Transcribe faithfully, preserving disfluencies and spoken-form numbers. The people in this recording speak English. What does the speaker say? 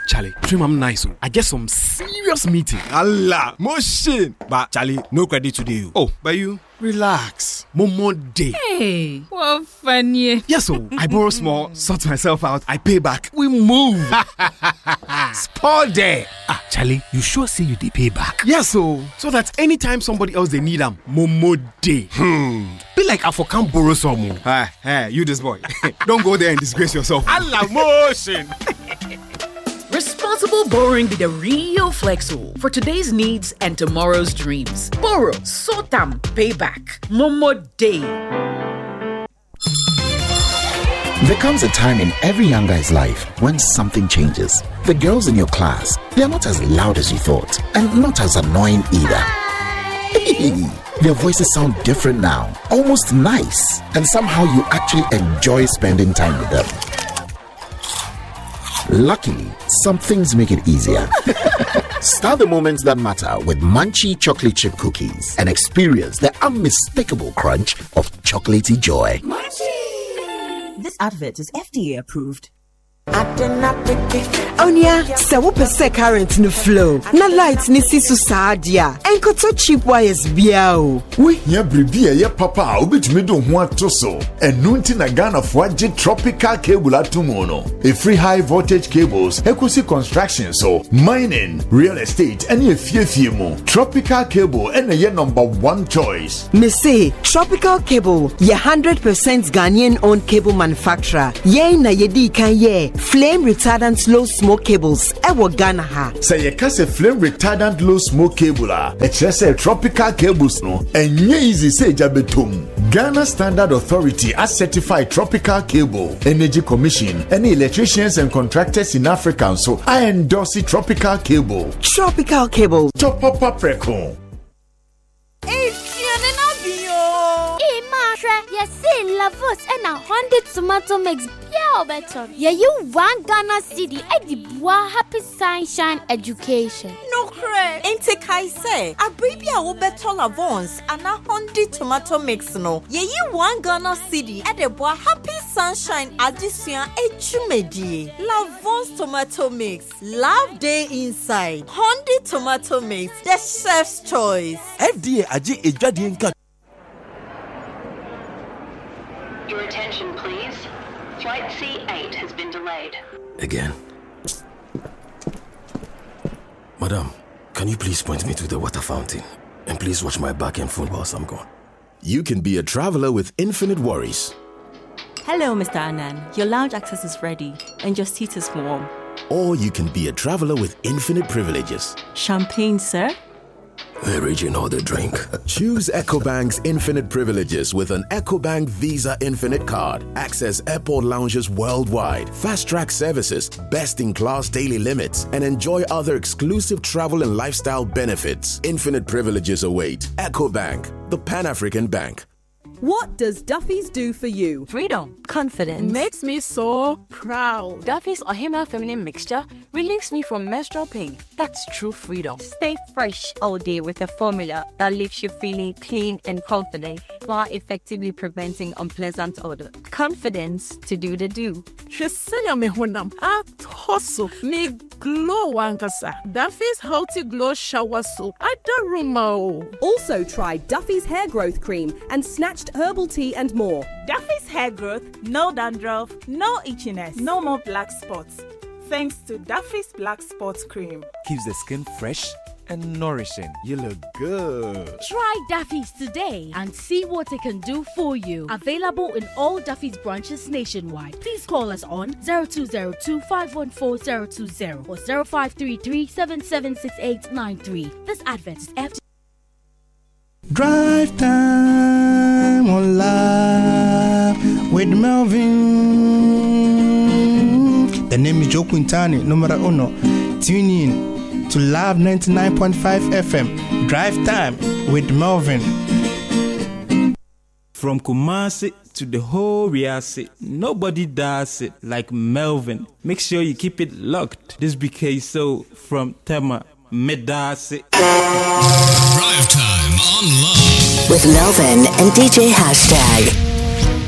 Charlie, dream I'm nice. I get some serious meeting. Allah, motion. But Charlie, no credit today. Oh, but you relax. Momo day. Hey, what funny. Yes, so I borrow small, sort myself out. I pay back. We move. Sport day. Ah, Charlie, you sure say you dey pay back? Yes, so so that anytime somebody else they need them, Momo day. Hmm. Be like I for can't borrow some. Ah, hey, you this boy. Don't go there and disgrace yourself. Allah, motion. Responsible borrowing be the real Flexo for today's needs and tomorrow's dreams. Borrow, sort them, pay back. Momo day. There comes a time in every young guy's life when something changes. The girls in your class, they are not as loud as you thought, and not as annoying either. Their voices sound different now, almost nice, and somehow you actually enjoy spending time with them. Luckily, some things make it easier. Start the moments that matter with Munchie chocolate chip cookies and experience the unmistakable crunch of chocolatey joy. Munchie! This advert is F D A approved. Onya, se wo pese current no flow. Na light ni si so saadia. Enko to cheap wires bia o. We here bribi ye papa obetumi do ho ato so. Enu nti na Ghana fo age tropical cable atomo no. A free high voltage cables, equity construction so, mining, real estate, any efiefie mu. Tropical cable ene ye number one choice. Me say Tropical Cable, ye one hundred percent Ghanaian owned cable manufacturer. Ye na ye di kan ye flame retardant low smoke cables ewo Ghana ha. Say ye kase flame retardant low smoke cable a e chere say tropical cables no enye easy say jabetom. Ghana Standard Authority has certified Tropical Cable. Energy Commission, any electricians and contractors in Africa so I endorse Tropical Cable. Tropical Cable. Top up up record. Yes, see, Lavos and a hundred tomato mix. Yeah, better. Yeah, you want Ghana City at the Bois Happy Sunshine Education. No credit. Ain't it I say? A baby a will better Lavons and a hundred tomato mix. No, yeah, you want Ghana City at the Bois Happy Sunshine Education Echumedi. Lavons tomato mix. Love day inside. Hundred tomato mix. The chef's choice. F D A aji ejadi enka. Your attention, please. Flight C eight has been delayed. Again. Madam, can you please point me to the water fountain? And please watch my back and phone whilst I'm gone. You can be a traveler with infinite worries. Hello, Mister Anand. Your lounge access is ready and your seat is warm. Or you can be a traveler with infinite privileges. Champagne, sir? Hey, Regine, order drink. Choose EcoBank's infinite privileges with an EcoBank Visa Infinite card. Access airport lounges worldwide, fast-track services, best-in-class daily limits, and enjoy other exclusive travel and lifestyle benefits. Infinite privileges await. EcoBank, the Pan-African Bank. What does Duffy's do for you? Freedom, confidence. Makes me so proud. Duffy's Ohima Feminine Mixture relieves me from menstrual pain. That's true freedom. Stay fresh all day with a formula that leaves you feeling clean and confident while effectively preventing unpleasant odor. Confidence to do the do. Shesaya me honam at hustle me glow wankasa. Duffy's Healthy Glow Shower Soap. I don't remember. Also try Duffy's Hair Growth Cream and Snatched Herbal Tea and more. Duffy's Hair Growth, no dandruff, no itchiness, no more black spots. Thanks to Duffy's Black Spots Cream. Keeps the skin fresh and nourishing. You look good. Try Duffy's today and see what it can do for you. Available in all Duffy's branches nationwide. Please call us on zero two zero two, five one four, zero two zero or zero five three three, seven seven six eight nine three. This advert is F. Drive time on live with Melvin. The name is Joe Quintani, numero uno. Tune in to Live ninety-nine point five F M. Drive time with Melvin. From Kumasi to the whole Riasi, nobody does it like Melvin. Make sure you keep it locked. This B K So from Tema. Medasi. Drive time on Love with Melvin and D J Hashtag.